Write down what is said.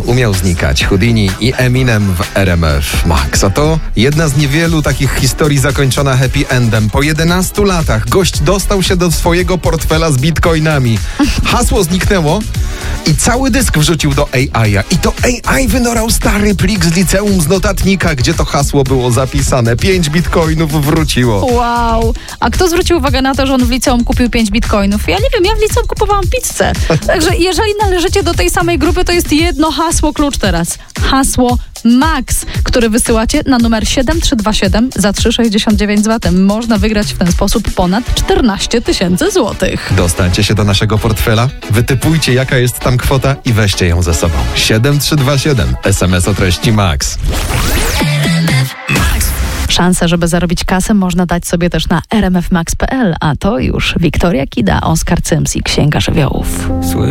umiał znikać. Houdini i Eminem w RMF Max. A to jedna z niewielu takich historii zakończona happy endem. Po 11 latach gość dostał się do swojego portfela z bitcoinami. Hasło zniknęło i cały dysk wrzucił do AI-a. I to AI wynorał stary plik z liceum z notatnika, gdzie to hasło było zapisane. 5 bitcoinów wróciło. Wow. A kto zwrócił uwagę na to, że on w liceum kupił 5 bitcoinów? Ja nie wiem, ja w liceum kupowałam pizzę. Także jeżeli należycie do tej samej grupy, to jest jedno hasło klucz teraz. Hasło MAX, które wysyłacie na numer 7327 za 3,69 zł. Można wygrać w ten sposób ponad 14 000 złotych. Dostańcie się do naszego portfela, wytypujcie jaka jest tam kwota i weźcie ją ze sobą. 7327 SMS o treści MAX. Szansę, żeby zarobić kasę, można dać sobie też na rmfmax.pl, a to już Wiktoria Kida, Oskar Cyms i Księga Żywiołów.